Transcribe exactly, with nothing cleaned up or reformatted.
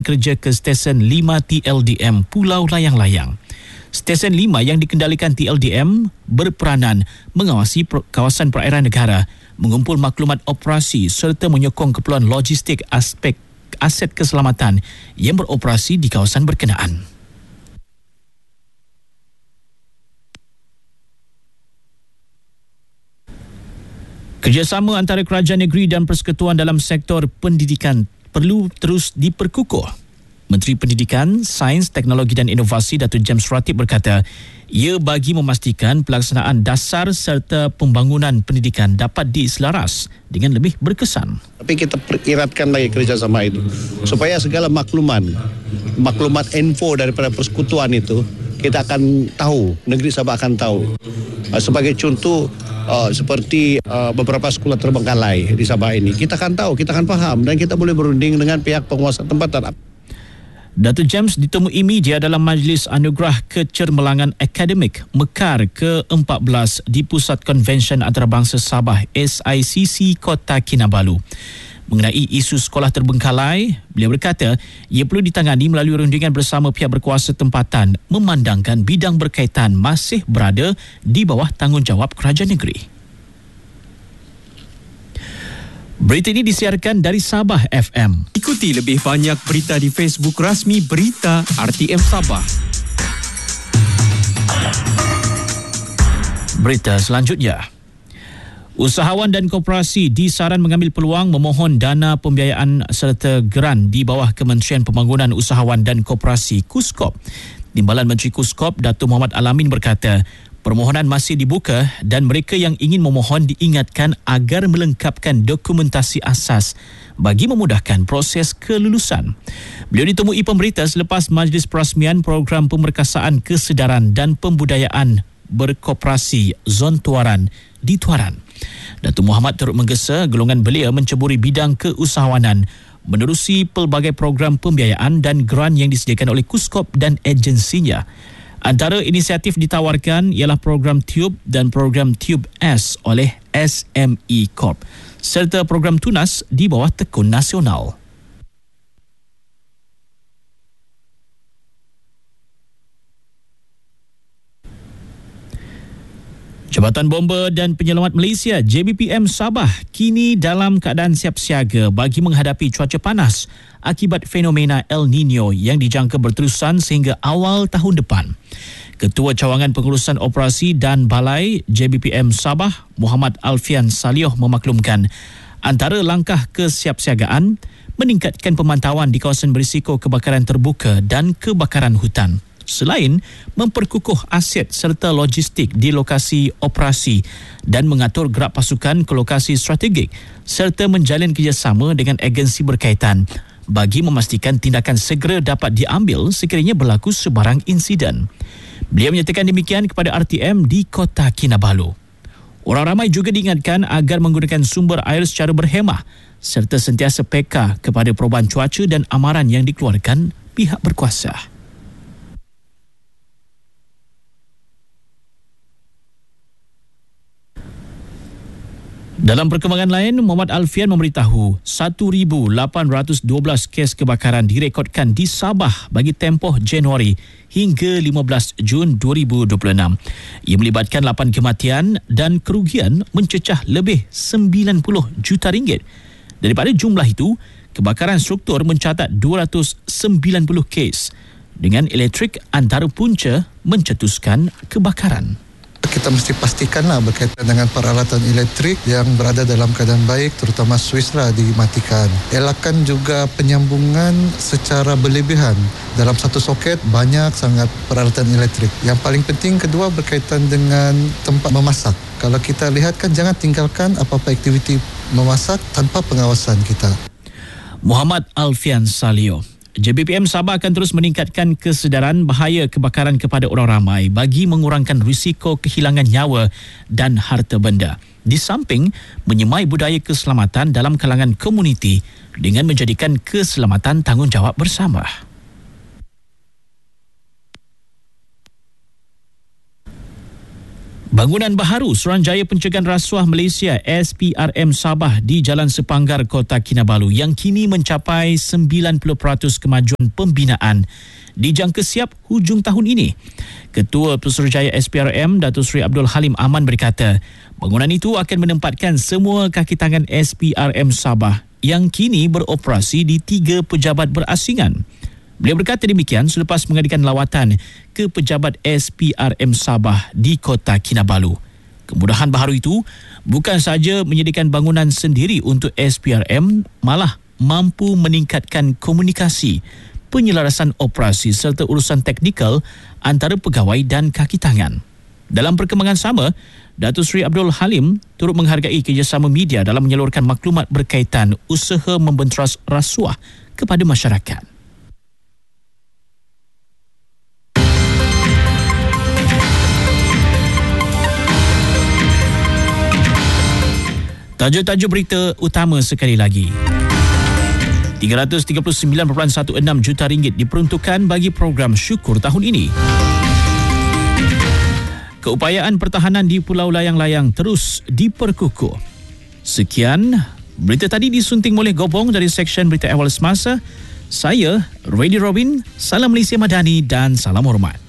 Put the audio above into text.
kerja ke stesen lima T L D M Pulau Layang-Layang. Stesen lima yang dikendalikan T L D M berperanan mengawasi kawasan perairan negara, mengumpul maklumat operasi serta menyokong keperluan logistik aspek aset keselamatan yang beroperasi di kawasan berkenaan. Kerjasama antara kerajaan negeri dan persekutuan dalam sektor pendidikan perlu terus diperkukuh. Menteri Pendidikan, Sains, Teknologi dan Inovasi Datuk James Ratib berkata, ia bagi memastikan pelaksanaan dasar serta pembangunan pendidikan dapat diselaras dengan lebih berkesan. Tapi kita eratkan lagi kerjasama itu supaya segala makluman, maklumat info daripada persekutuan itu kita akan tahu, negeri Sabah akan tahu. Sebagai contoh, Uh, seperti uh, beberapa sekolah terbengkalai di Sabah ini, kita akan tahu, kita akan faham dan kita boleh berunding dengan pihak penguasa tempatan. Datuk James ditemui media dalam Majlis Anugerah Kecermelangan Akademik Mekar ke empat belas di Pusat Konvensyen Antarabangsa Sabah S I C C Kota Kinabalu. Mengenai isu sekolah terbengkalai, beliau berkata ia perlu ditangani melalui rundingan bersama pihak berkuasa tempatan memandangkan bidang berkaitan masih berada di bawah tanggungjawab kerajaan negeri. Berita ini disiarkan dari Sabah F M. Ikuti lebih banyak berita di Facebook rasmi Berita R T M Sabah. Berita selanjutnya. Usahawan dan koperasi disaran mengambil peluang memohon dana pembiayaan serta geran di bawah Kementerian Pembangunan Usahawan dan Koperasi KUSKOP. Timbalan Menteri KUSKOP Datuk Muhammad Alamin berkata, permohonan masih dibuka dan mereka yang ingin memohon diingatkan agar melengkapkan dokumentasi asas bagi memudahkan proses kelulusan. Beliau ditemui pemberita selepas majlis perasmian program pemerkasaan kesedaran dan pembudayaan berkoperasi Zon Tuaran di Tuaran. Datuk Muhammad turut menggesa golongan belia menceburi bidang keusahawanan menerusi pelbagai program pembiayaan dan geran yang disediakan oleh KUSKOP dan agensinya. Antara inisiatif ditawarkan ialah program Tube dan program Tube S oleh S M E Corp serta program Tunas di bawah Tekun Nasional. Jabatan Bomba dan Penyelamat Malaysia J B P M Sabah kini dalam keadaan siap siaga bagi menghadapi cuaca panas akibat fenomena El Nino yang dijangka berterusan sehingga awal tahun depan. Ketua Cawangan Pengurusan Operasi dan Balai J B P M Sabah Muhammad Alfian Salioh memaklumkan antara langkah kesiapsiagaan meningkatkan pemantauan di kawasan berisiko kebakaran terbuka dan kebakaran hutan. Selain memperkukuh aset serta logistik di lokasi operasi dan mengatur gerak pasukan ke lokasi strategik serta menjalin kerjasama dengan agensi berkaitan bagi memastikan tindakan segera dapat diambil sekiranya berlaku sebarang insiden. Beliau menyatakan demikian kepada R T M di Kota Kinabalu. Orang ramai juga diingatkan agar menggunakan sumber air secara berhemah serta sentiasa peka kepada perubahan cuaca dan amaran yang dikeluarkan pihak berkuasa. Dalam perkembangan lain, Muhammad Alfian memberitahu seribu lapan ratus dua belas kes kebakaran direkodkan di Sabah bagi tempoh Januari hingga lima belas Jun dua ribu dua puluh enam. Ia melibatkan lapan kematian dan kerugian mencecah lebih sembilan puluh juta ringgit. Daripada jumlah itu, kebakaran struktur mencatat dua ratus sembilan puluh kes dengan elektrik antara punca mencetuskan kebakaran. Kita mesti pastikanlah berkaitan dengan peralatan elektrik yang berada dalam keadaan baik, terutama suis lah dimatikan. Elakkan juga penyambungan secara berlebihan. Dalam satu soket banyak sangat peralatan elektrik. Yang paling penting kedua berkaitan dengan tempat memasak. Kalau kita lihat kan jangan tinggalkan apa-apa aktiviti memasak tanpa pengawasan kita. Muhammad Alfian Salio. J B P M Sabah akan terus meningkatkan kesedaran bahaya kebakaran kepada orang ramai bagi mengurangkan risiko kehilangan nyawa dan harta benda. Di samping menyemai budaya keselamatan dalam kalangan komuniti dengan menjadikan keselamatan tanggungjawab bersama. Bangunan baharu Suruhanjaya Pencegahan Rasuah Malaysia S P R M Sabah di Jalan Sepanggar Kota Kinabalu yang kini mencapai sembilan puluh peratus kemajuan pembinaan dijangka siap hujung tahun ini. Ketua Pesuruhjaya S P R M Datuk Seri Abdul Halim Aman berkata, bangunan itu akan menempatkan semua kaki tangan S P R M Sabah yang kini beroperasi di tiga pejabat berasingan. Beliau berkata demikian selepas mengadakan lawatan ke pejabat S P R M Sabah di Kota Kinabalu. Kemudahan baharu itu bukan sahaja menyediakan bangunan sendiri untuk S P R M, malah mampu meningkatkan komunikasi, penyelarasan operasi serta urusan teknikal antara pegawai dan kaki tangan. Dalam perkembangan sama, Datuk Seri Abdul Halim turut menghargai kerjasama media dalam menyalurkan maklumat berkaitan usaha membenteras rasuah kepada masyarakat. Tajuk-tajuk berita utama sekali lagi. tiga ratus tiga puluh sembilan perpuluhan enam belas juta ringgit diperuntukkan bagi program syukur tahun ini. Keupayaan pertahanan di Pulau Layang-Layang terus diperkukuh. Sekian, berita tadi disunting oleh Gobong dari Seksyen Berita Awal Semasa. Saya, Rady Robin, salam Malaysia Madani dan salam hormat.